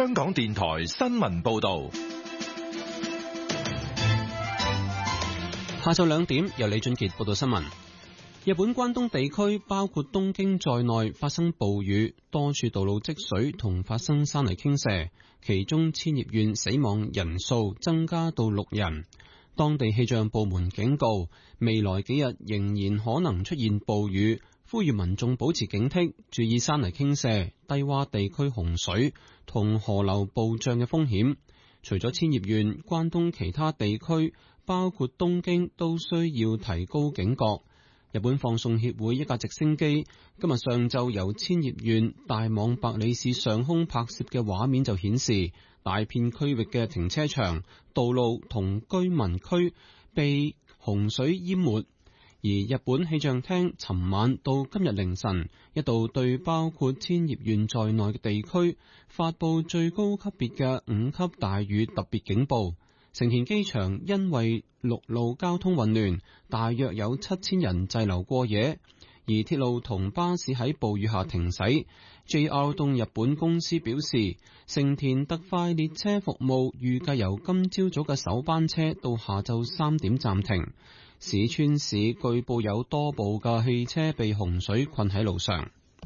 香港電台新聞報道。 下晝2點，由李俊傑報道新聞。日本關東地區包括東京在內發生暴雨，多處道路積水同發生山泥傾瀉，其中千葉縣死亡人數增加到6人。當地氣象部門警告，未來幾日仍然可能出現暴雨，呼籲民眾保持警惕，注意山泥傾瀉、低洼地區洪水同河流暴漲嘅風險。除咗千葉縣，關東其他地區包括東京都需要提高警覺。日本放送協會一架直升機今日上晝由千葉縣大網白里市上空拍攝嘅畫面就顯示，大片區域嘅停車場、道路同居民區被洪水淹沒。而日本氣象廳尋晚到今日凌晨一度對包括千葉縣在內嘅地區發佈最高級別嘅5級大雨特別警報。成田機場因為陸路交通混亂，大約有7000人滯留過夜，而鐵路同巴士喺暴雨下停駛。JR 東日本公司表示，成田特快列車服務預計由今朝早嘅首班車到下晝3點暫停。市川市據報有多部嘅汽車被洪水困喺路上。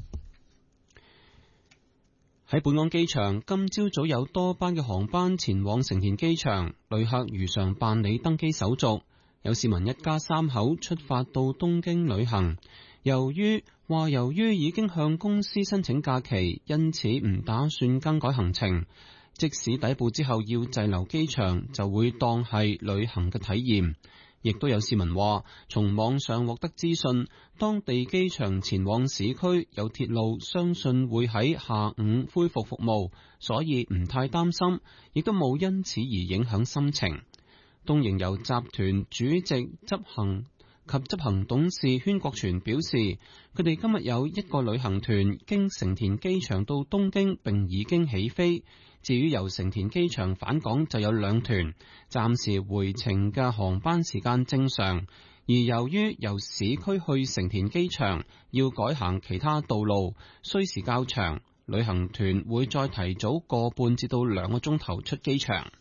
喺本港機場，今朝早有多班嘅航班前往成田機場，旅客如常辦理登機手續。有市民一家3口出發到東京旅行，由於已經向公司申請假期，因此唔打算更改行程。即使抵埗之後要滯留機場，就會當係旅行嘅體驗。亦都有市民話，從網上獲得資訊，當地機場前往市區有鐵路，相信會喺下午恢復服務，所以唔太擔心，亦都冇因此而影響心情。東瀛遊集團主席執行董事禤國全表示，佢哋今日有一個旅行團經成田機場到東京，並已經起飛。至於由成田機場返港就有2團，暫時回程嘅航班時間正常。而由於由市區去成田機場要改行其他道路，需時較長，旅行團會再提早個半至到2個鐘頭出機場。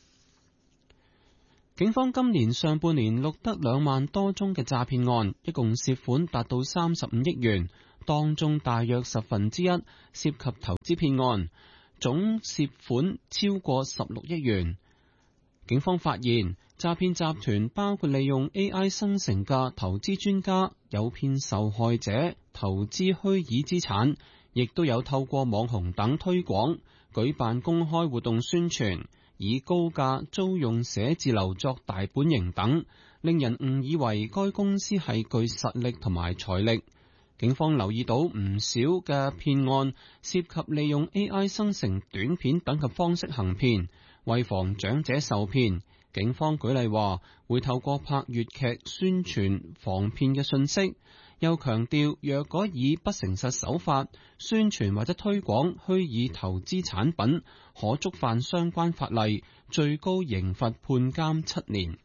警方今年上半年錄得2萬多宗嘅詐騙案，一共涉款達到35億元，當中大約1/10涉及投資騙案，總涉款超過16億元。警方發現，詐騙集團包括利用 AI 生成嘅投資專家，誘騙受害者投資虛擬資產，亦都有透過網紅等推廣，舉辦公開活動宣傳，以高價租用寫字樓作大本營等，令人誤以為該公司係具實力同埋財力。警方留意到唔少嘅騙案涉及利用 AI 生成短片等嘅方式行騙，為防長者受騙，警方舉例話會透過拍粵劇宣傳防騙嘅信息，又強調若果以不誠實手法宣傳或者推廣虛擬投資產品，可觸犯相關法例，最高刑罰判監7年。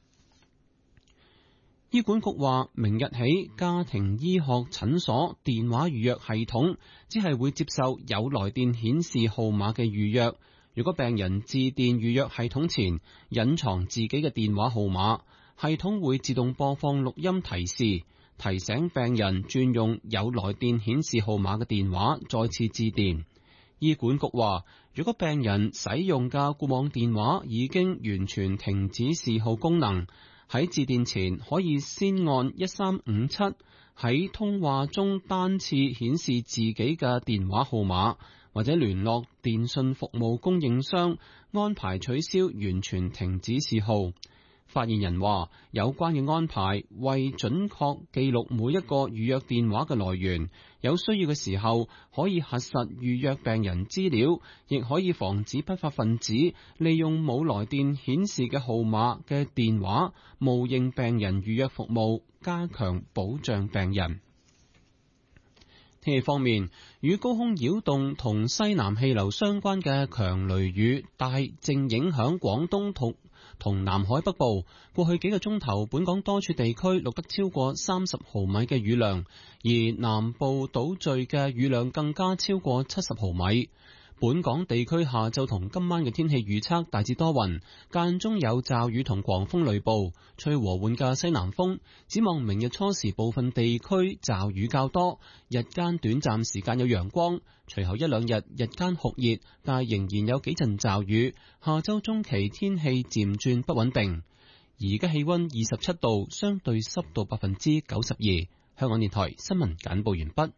醫管局話，明日起家庭醫學診所電話預約系統只係會接受有來電顯示號碼嘅預約。如果病人致電預約系統前隱藏自己嘅電話號碼，系統會自動播放錄音提示，提醒病人轉用有來電顯示號碼嘅電話再次致電。醫管局話，如果病人使用嘅固網電話已經完全停止示號功能，喺致電前可以先按1357喺通話中單次顯示自己嘅電話號碼，或者聯絡電信服務供應商安排取消完全停止示號。發言人話，有關嘅安排為準確記錄每一個預約電話嘅來源，有需要嘅時候可以核實預約病人資料，亦可以防止不法分子利用冇來電顯示嘅號碼嘅電話冒認病人預約服務，加強保障病人。天氣方面，與高空擾動同西南氣流相關嘅強雷雨帶正影響廣東同南海北部。過去幾個鐘頭，本港多處地區錄得超過30毫米嘅雨量，而南部島嶼嘅雨量更加超過70毫米。 本港地區下晝同今晚嘅天氣預測大致多雲，間中有驟雨同狂風雷暴，吹和緩嘅西南風。展望明日初時部分地區驟雨較多，日間短暫時間有陽光，隨後一兩日日間酷熱，但仍然有幾陣驟雨。下周中期天氣漸轉不穩定。而家氣溫27度，相對濕度92%。香港電台新聞簡報完畢。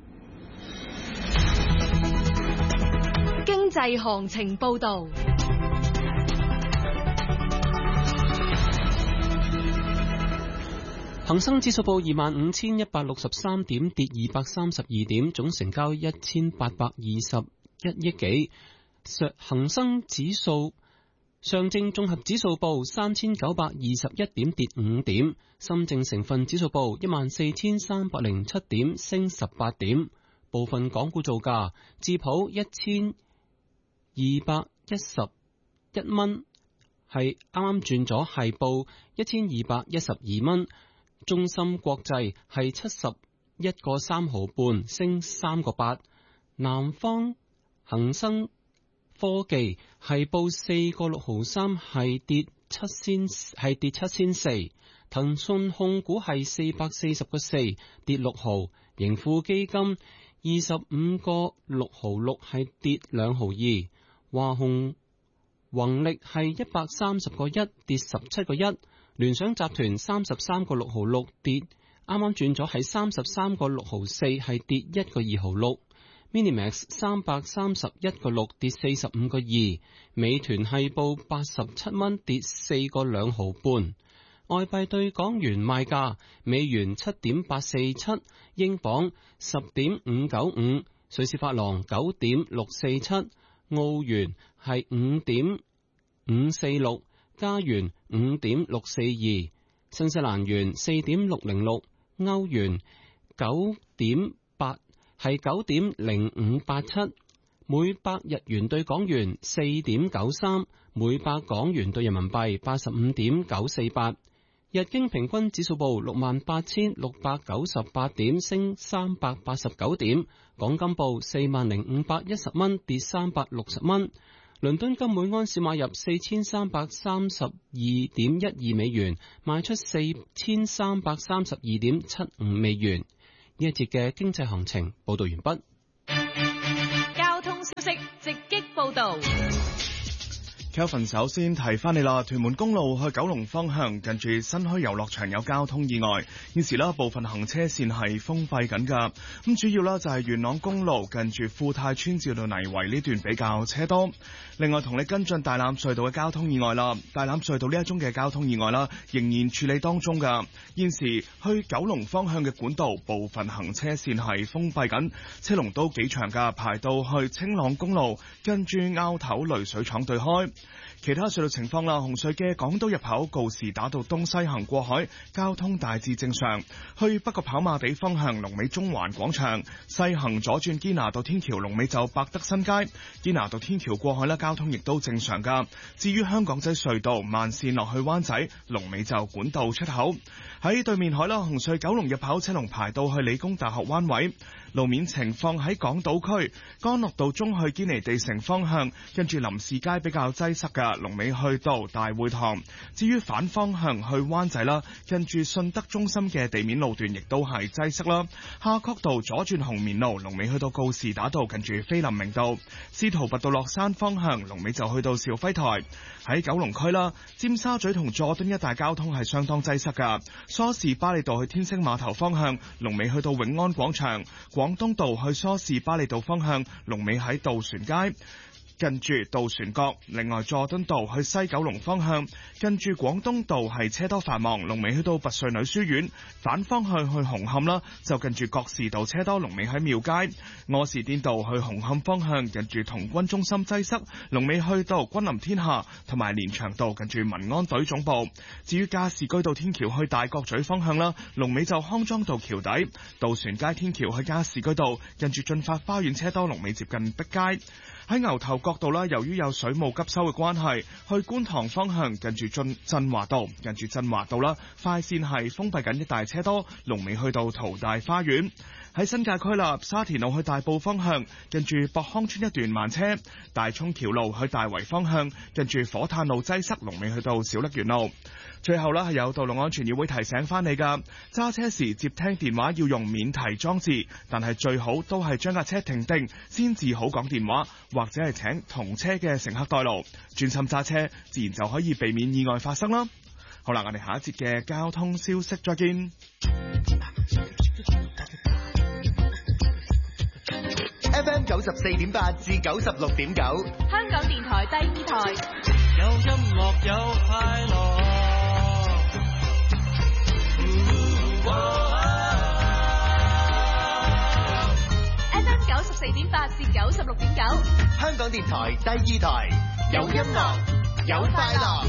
經濟行情報道。 恒生指數報25,163點，跌232點，總成交1821億幾。恒生指數上證綜合指數報3,921點，跌5點。深證成分指數報14,307點，升18點。部分港股造價：智普1211蚊，係啱啱轉咗，係報1212蚊。中芯國際係71個3毫半，升3個8。南方恒生科技係報4個6毫3，係跌7仙4。騰訊控股係440個4，跌6毫。盈富基金25個6毫6，係跌2毫2。華虹宏力係130個1，跌17個1。聯想集團33個6毫6，跌啱啱轉咗係33個6毫4，係跌1個2毫6。Minimax 331個6，跌45個2。美團係報87蚊，跌4個2毫半。外幣對港元賣價：美元7.847，英鎊10.595，瑞士法郎9.647，澳元係5.546，加元5.642，新西蘭元4.606，歐元9.0587，每百日元對港元4.93，每百港元對人民幣85.948。日經平均指數報68,698點，升389點。港金報40,510蚊，跌360蚊。倫敦金每安士買入4332.12美元，賣出4332.75美元。呢一節嘅經濟行情報道完畢。 交通消息直擊報道。 Kelvin 首先提翻你啦，屯門公路去九龍方向近住新墟遊樂場有交通意外，現時部分行車線係封閉緊㗎。咁主要就係元朗公路近住富泰村至到泥圍呢段比較車多。另外同你跟進大欖隧道嘅交通意外啦，大欖隧道呢一宗嘅交通意外啦，仍然處理當中㗎。現時去九龍方向嘅管道部分行車線係封閉緊，車龍都幾長㗎，排到去青朗公路跟住凹頭濾水廠對開。其他隧道情況啦，紅隧嘅港島入口告士打道東西行過海交通大致正常，去北角跑馬地方向龍尾中環廣場，西行左轉堅拿道天橋龍尾就百德新街，堅拿道天橋過海啦，交通亦都正常噶。至於香港仔隧道慢線落去灣仔龍尾就管道出口。喺對面海啦，紅隧九龍入口車龍排到去理工大學灣位。路面情況喺港島區干諾道中去堅尼地城方向，跟住林士街比較擠塞嘅，龍尾去到大會堂。至於反方向去灣仔啦，跟住信德中心嘅地面路段亦都係擠塞啦。夏慤道左轉紅棉路，龍尾去到告士打道，近住菲林明道。司徒拔道落山方向，龍尾就去到肇輝台。喺九龍區啦，尖沙咀同佐敦一帶交通係相當擠塞噶。梳士巴利道去天星碼頭方向，龍尾去到永安廣場。廣東道去梳士巴利道方向，龍尾喺渡船街近住渡船角。另外佐敦道去西九龍方向，近住廣東道係車多繁忙，龍尾去到拔萃女書院。反方向去紅磡啦，就近住覺士道車多，龍尾喺廟街。柯士甸道去紅磡方向，近住童軍中心擠塞，龍尾去到君臨天下，同埋連翔道近住民安隊總部。至於加士居道天橋去大角咀方向啦，龍尾就康莊道橋底。渡船街天橋去加士居道，近住駿發花園車多，龍尾接近碧街。喺牛頭角道啦，由於有水務急修嘅關係，去觀塘方向近住振華道啦，快線係封閉緊，一大車多，龍尾去到淘大花園。 喺新界區啦，沙田路去大埔方向，近住博康村一段慢車；大涌橋路去大圍方向，近住火炭路擠塞，龍尾去到小瀝源路。最後啦，係有道路安全議會提醒翻你噶，揸車時接聽電話要用免提裝置，但係最好都係將架車停定先至好講電話，或者係請同車嘅乘客代勞，專心揸車，自然就可以避免意外發生啦。好啦，我哋下一節嘅交通消息再見。 FM 94.8至96.9， 香港電台第二台， 有音樂有快樂。 FM 94.8至96.9， 香港電台第二台，有音樂有快樂。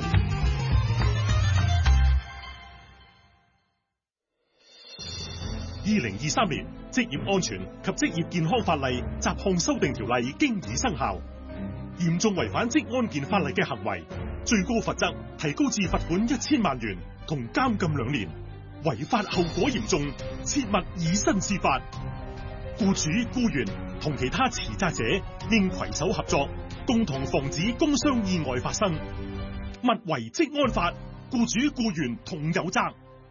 2023年職業安全及職業健康法例雜項修訂條例經已生效，嚴重違反職安健法例嘅行為，最高罰則提高至罰款1000萬元同監禁2年，違法後果嚴重，切勿以身試法。僱主、僱員同其他持責者應攜手合作，共同防止工傷意外發生。勿違職安法，僱主僱員同有責。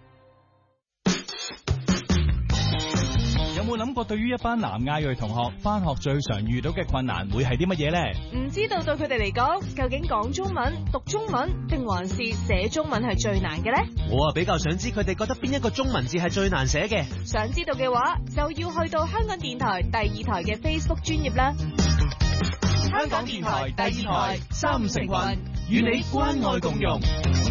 有冇諗過對於一班南亞裔同學返學最常遇到嘅困難會係啲乜嘢呢？ 唔知道對佢哋嚟講，究竟講中文、讀中文定還是寫中文係最難嘅呢？ 我比較想知佢哋覺得邊一個中文字係最難寫嘅。 想知道嘅話，就要去到香港電台第二台嘅 Facebook 專頁啦。 香港電台第二台3成群，與你關愛共融。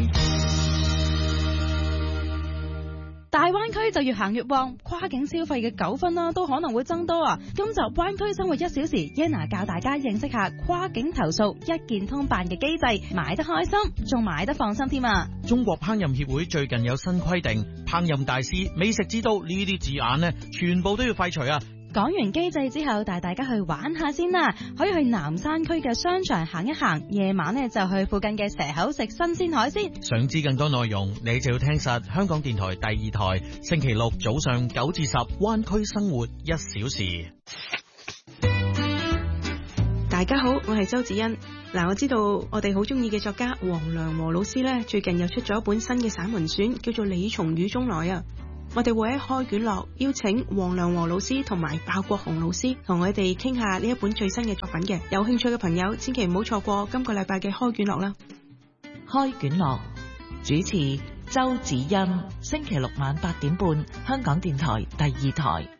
大灣區就越行越旺，跨境消費嘅糾紛啦都可能會增多啊！今集灣區生活1小時 ，Yana 教大家認識下跨境投訴一鍵通辦嘅機制，買得開心，仲買得放心添啊！ 中國烹飪協會最近有新規定，烹飪大師、美食指導呢啲字眼呢，全部都要廢除啊！ 講完機制之後，帶大家去玩下先啦，可以去南山區嘅商場行一行，夜晚呢就去附近嘅蛇口食新鮮海鮮。 想知更多內容，你就要聽實香港電台第二台，星期六早上9至10，灣區生活1小時。 大家好，我係周子欣。我知道我哋好中意嘅作家黃良和老師呢，最近又出咗一本新嘅散文選，叫做《李從雨中來》啊。我哋會喺開卷樂邀請黃良和老師同埋鮑國雄老師同我哋傾下呢一本最新嘅作品嘅。有興趣嘅朋友千祈唔好錯過今個禮拜嘅開卷樂啦。 開卷樂主持周子欣，星期六晚8點半，香港電台第二台。